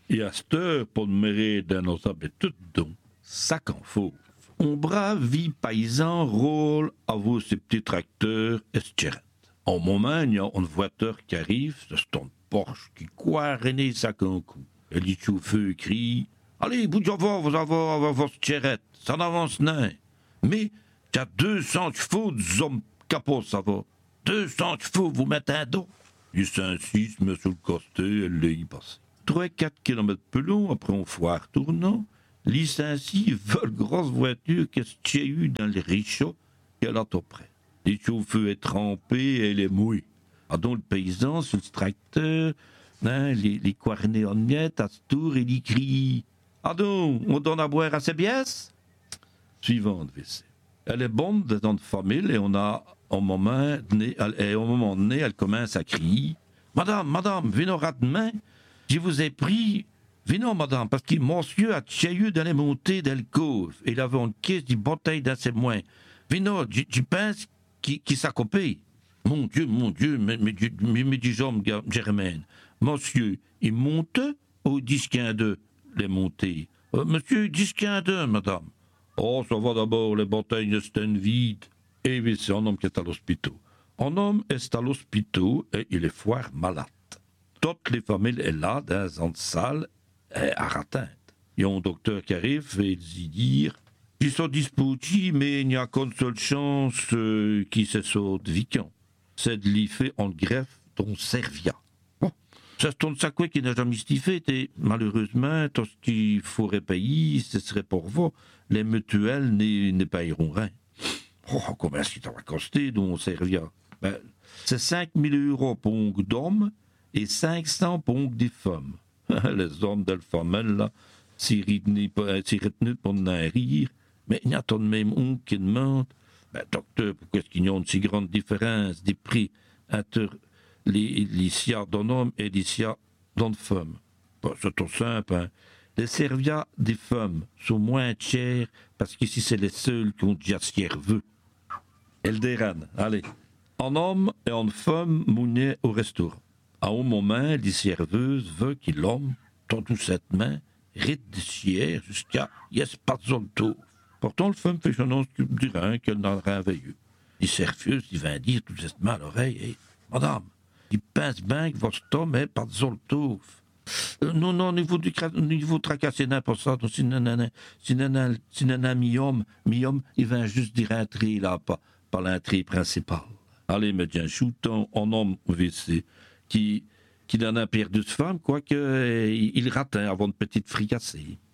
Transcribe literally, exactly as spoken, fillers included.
Et à cette heure, pour me d'un osable tout don, sac en fauve. On brave vie paysan rôle à vous ces petits tracteurs et styrette. En moment, il y a une voiture qui arrive, c'est ton Porsche qui court René sac en coup. Et le chauffeur crie, allez, bout de voir, vous avez votre styrette, ça n'avance nain. Mais, t'as deux cents chevaux de zombe capot, ça va. deux cents chevaux, vous mettez un dos. Il s'insiste, met sur le costé, elle l'a y passé. trois quatre kilomètres plus long, après un foire tournant, licencié vole grosse voiture qu'est-ce qu'il y a eu dans les richots qu'elle a tout près. Les chauffeurs est trempé et elle est mouille. Ah donc le paysan sur le tracteur, hein, les, les coirnés en miettes à ce tour, et il crie « Ah donc, on donne à boire à ses pièces ?» Suivante V C. Elle est bonne dans une famille et on a au moment donné, et au moment donné, elle commence à crier « Madame, madame, venez demain, je vous ai pris, venez madame, parce que monsieur a eu dans les montées d'Elcove, et il avait une caisse de bouteilles dans ses moins. Venez, je, je pense qu'il qu s'accopait. Mon Dieu, mon Dieu, mais, mais, mais, mais dis hommes, Germaine, monsieur, il monte ou dix quinze deux les montées euh, Monsieur, dix quinze deux, madame. Oh, ça va d'abord, les bouteilles sont vides. Et oui, c'est un homme qui est à l'hôpital. Un homme est à l'hôpital et il est fort malade. Toutes les familles sont là, dans une salle, à atteinte. Il y a un docteur qui arrive et il dit ils sont disposés, mais il n'y a qu'une seule chance euh, qui se saute vacant. C'est de l'y faire en greffe ton servia. Bon, c'est ton sacré qui n'a jamais fait, et malheureusement, tout ce qu'il faudrait payer, ce serait pour vous. Les mutuelles ne, ne payeront rien. Oh, combien est-ce que ça va coster, ton servia? Ben, c'est cinq mille euros pour un d'homme et cinq cents pour un des femmes. Les hommes de la famille, là, s'y retenaient pour n'en rire, mais il y a tout de même un qui demande ben, docteur, pourquoi est-ce qu'il y a une si grande différence des prix entre les, les sias d'un homme et les sias d'une femme? Ben, c'est tout simple, hein. Les servias des femmes sont moins chers parce qu'ici, c'est les seuls qui ont déjà serveux. Elderan, allez. Un homme et une femme mounaient au restaurant. À un moment, les serveuses veulent que l'homme, tout doucement, rite de sière jusqu'à yes pas de tour. Pourtant, le femme fait son annonce du rein qu'elle n'en a veilleux. Les serveuses, ils vont dire tout doucement à l'oreille, hey, madame, il pense bien que votre homme est pas de tour. Euh, non, non, niveau du niveau tracasser pour ça, si nanana, si nanana, si nanana, mi-homme, mi-homme, il va juste dire entrer là, pas, pas l'entrée principale. Allez, médecin, shootant en homme au V C, qui, qui en a perdu de femme, quoique, euh, il rate hein, avant une petite fricassée.